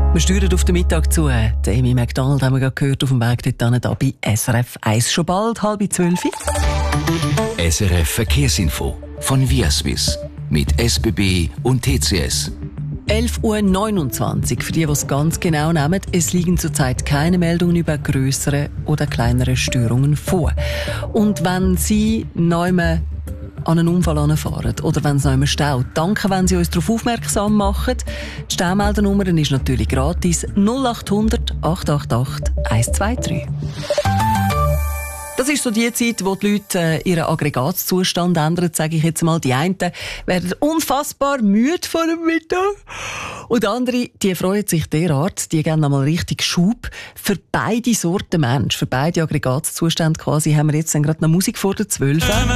Wir steuern auf den Mittag zu. Die Amy McDonald haben wir gerade gehört auf dem Weg dort da bei SRF 1. Schon bald, 11:30. SRF Verkehrsinfo von Viaswiss mit SBB und TCS. 11:29 Uhr. Für die es ganz genau nehmen, es liegen zurzeit keine Meldungen über grössere oder kleinere Störungen vor. Und wenn Sie neu an einen Unfall anfahren oder wenn es noch immer staut, danke, wenn Sie uns darauf aufmerksam machen. Die Staumeldernummer ist natürlich gratis 0800 888 123. Das ist so die Zeit, wo die Leute ihren Aggregatzustand ändern, sage ich jetzt mal. Die einen werden unfassbar müde vor dem Mittag und andere, die freuen sich derart, die geben nochmal richtig Schub. Für beide Sorten Mensch, für beide Aggregatzustände quasi, haben wir jetzt dann gerade noch Musik vor der 12.